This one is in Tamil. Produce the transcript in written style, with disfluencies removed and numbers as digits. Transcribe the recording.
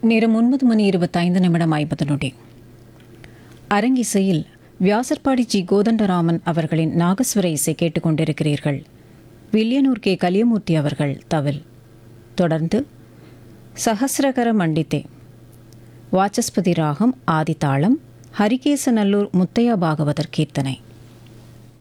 நேரம் 9:25 அரங்கிசையில் வியாசர்பாடி ஜி கோதண்டராமன் அவர்களின் நாகஸ்வர இசை கேட்டுக்கொண்டிருக்கிறீர்கள். வில்லியனூர் கே கலியமூர்த்தி அவர்கள் தவில். தொடர்ந்து சஹஸ்ரகர மண்டித்தே வாச்சஸ்பதி ராகம் ஆதிதாளம் ஹரிகேசநல்லூர் முத்தையா பாகவதர் கீர்த்தனை.